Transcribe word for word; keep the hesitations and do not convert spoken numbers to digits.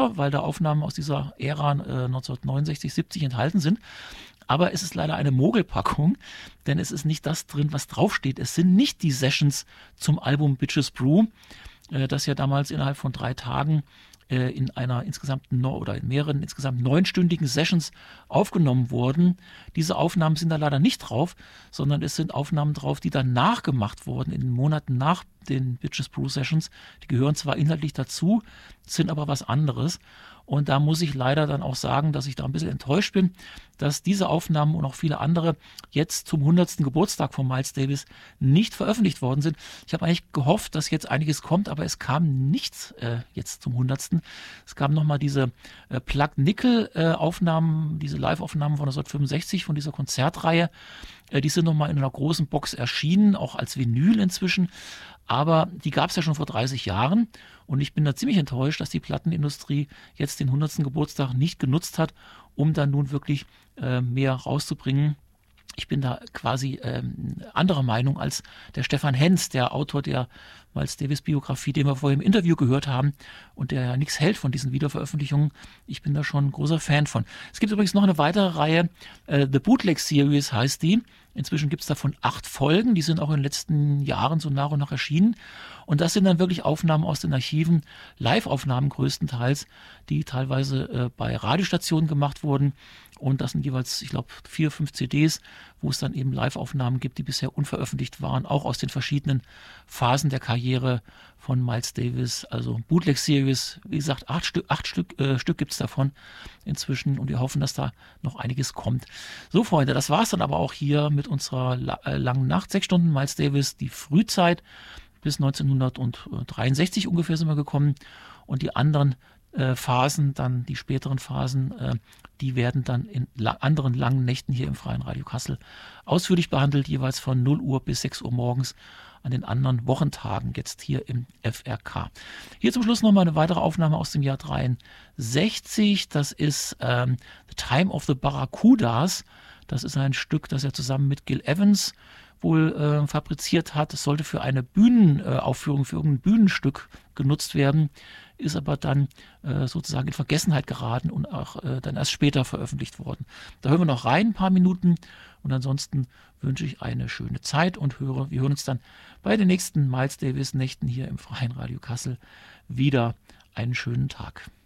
weil da Aufnahmen aus dieser Ära äh, neunzehnhundertneunundsechzig, siebzig enthalten sind. Aber es ist leider eine Mogelpackung, denn es ist nicht das drin, was draufsteht. Es sind nicht die Sessions zum Album Bitches Brew, äh, das ja damals innerhalb von drei Tagen äh, in einer insgesamt no oder in mehreren insgesamt neunstündigen Sessions aufgenommen wurden. Diese Aufnahmen sind da leider nicht drauf, sondern es sind Aufnahmen drauf, die dann nachgemacht wurden in den Monaten nach den Bitches Brew Sessions. Die gehören zwar inhaltlich dazu, sind aber was anderes. Und da muss ich leider dann auch sagen, dass ich da ein bisschen enttäuscht bin, dass diese Aufnahmen und auch viele andere jetzt zum hundertsten Geburtstag von Miles Davis nicht veröffentlicht worden sind. Ich habe eigentlich gehofft, dass jetzt einiges kommt, aber es kam nichts äh, jetzt zum hundertsten. Es gab nochmal diese äh, Plug-Nickel-Aufnahmen, äh, diese Live-Aufnahmen von neunzehnhundertfünfundsechzig von dieser Konzertreihe. Äh, die sind nochmal in einer großen Box erschienen, auch als Vinyl inzwischen. Aber die gab es ja schon vor dreißig Jahren und ich bin da ziemlich enttäuscht, dass die Plattenindustrie jetzt den hundertsten Geburtstag nicht genutzt hat, um dann nun wirklich äh, mehr rauszubringen. Ich bin da quasi ähm, anderer Meinung als der Stefan Henz, der Autor der Miles Davis Biografie, den wir vorher im Interview gehört haben und der ja nichts hält von diesen Wiederveröffentlichungen. Ich bin da schon ein großer Fan von. Es gibt übrigens noch eine weitere Reihe, äh, The Bootleg Series heißt die. Inzwischen gibt es davon acht Folgen, die sind auch in den letzten Jahren so nach und nach erschienen. Und das sind dann wirklich Aufnahmen aus den Archiven, Live-Aufnahmen größtenteils, die teilweise äh, bei Radiostationen gemacht wurden. Und das sind jeweils, ich glaube, vier, fünf C Ds, wo es dann eben Live-Aufnahmen gibt, die bisher unveröffentlicht waren, auch aus den verschiedenen Phasen der Karriere von Miles Davis. Also Bootleg Series, wie gesagt, acht Stück, acht Stück, äh, Stück gibt es davon inzwischen und wir hoffen, dass da noch einiges kommt. So, Freunde, das war es dann aber auch hier mit unserer la äh, langen Nacht. Sechs Stunden Miles Davis, die Frühzeit bis neunzehnhundertdreiundsechzig ungefähr sind wir gekommen und die anderen äh, Phasen, dann die späteren Phasen, äh, die werden dann in la anderen langen Nächten hier im Freien Radio Kassel ausführlich behandelt, jeweils von null Uhr bis sechs Uhr morgens an den anderen Wochentagen, jetzt hier im F R K. Hier zum Schluss nochmal eine weitere Aufnahme aus dem Jahr dreiundsechzig. Das ist ähm, The Time of the Barracudas. Das ist ein Stück, das er zusammen mit Gil Evans wohl äh, fabriziert hat. Es sollte für eine Bühnenaufführung, für irgendein Bühnenstück genutzt werden, ist aber dann äh, sozusagen in Vergessenheit geraten und auch äh, dann erst später veröffentlicht worden. Da hören wir noch rein, ein paar Minuten und ansonsten wünsche ich eine schöne Zeit und höre, wir hören uns dann bei den nächsten Miles Davis Nächten hier im Freien Radio Kassel wieder. Einen schönen Tag.